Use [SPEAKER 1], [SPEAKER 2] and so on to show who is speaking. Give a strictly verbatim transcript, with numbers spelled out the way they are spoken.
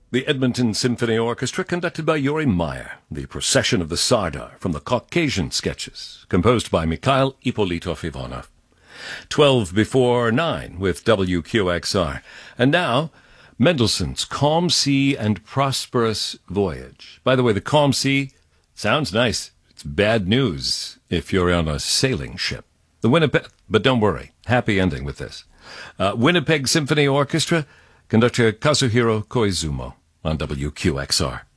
[SPEAKER 1] The Edmonton Symphony Orchestra, conducted by Yuri Meyer. The Procession of the Sardar, from the Caucasian Sketches, composed by Mikhail Ippolitov Ivanov. Twelve before nine with W Q X R. And now, Mendelssohn's Calm Sea and Prosperous Voyage. By the way, the Calm Sea sounds nice. It's bad news if you're on a sailing ship. The Winnipeg, but don't worry, happy ending with this. Uh, Winnipeg Symphony Orchestra, conductor Kazuhiro Koizumo on W Q X R.